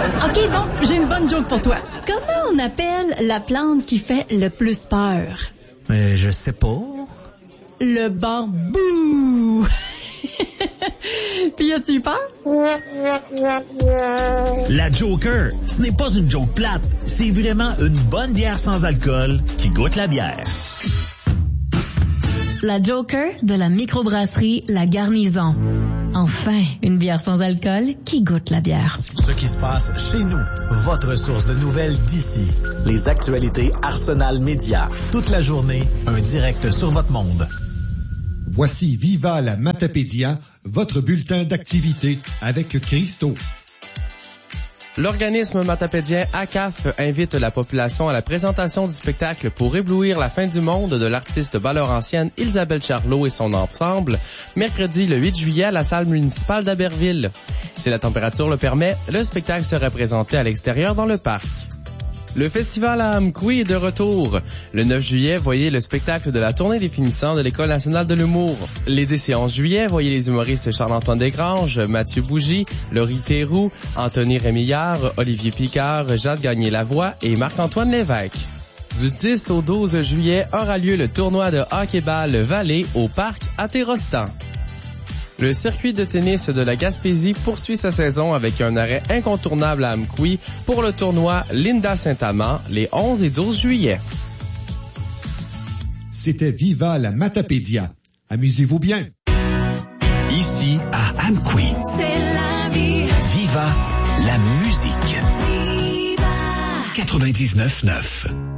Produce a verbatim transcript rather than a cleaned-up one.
OK, bon, j'ai une bonne joke pour toi. Comment on appelle la plante qui fait le plus peur? Euh, je sais pas. Le bambou. Puis as-tu eu peur? La Joker, ce n'est pas une joke plate, c'est vraiment une bonne bière sans alcool qui goûte la bière. La Joker de la microbrasserie La Garnison. Enfin, une bière sans alcool qui goûte la bière. Ce qui se passe chez nous, votre source de nouvelles d'ici. Les actualités Arsenal Média. Toute la journée, un direct sur votre monde. Voici Viva la Matapédia, votre bulletin d'activité avec Christo. L'organisme matapédien A C A F invite la population à la présentation du spectacle Pour éblouir la fin du monde de l'artiste bas-laurentienne Isabelle Charlot et son ensemble, mercredi le huit juillet à la salle municipale d'Aberville. Si la température le permet, le spectacle sera présenté à l'extérieur dans le parc. Le festival à Amqui est de retour. Le neuf juillet, voyez le spectacle de la tournée des finissants de l'École nationale de l'humour. Les dix et onze juillet, voyez les humoristes Charles-Antoine Desgranges, Mathieu Bougie, Laurie Théroux, Anthony Rémillard, Olivier Picard, Jade Gagné-Lavoie et Marc-Antoine Lévesque. Du dix au douze juillet aura lieu le tournoi de hockey-ball Vallée au parc Atérostan. Le circuit de tennis de la Gaspésie poursuit sa saison avec un arrêt incontournable à Amqui pour le tournoi Linda Saint-Amand les onze et douze juillet. C'était Viva la Matapédia. Amusez-vous bien. Ici à Amqui. C'est la vie. Viva la musique. Viva. quatre-vingt-dix-neuf neuf.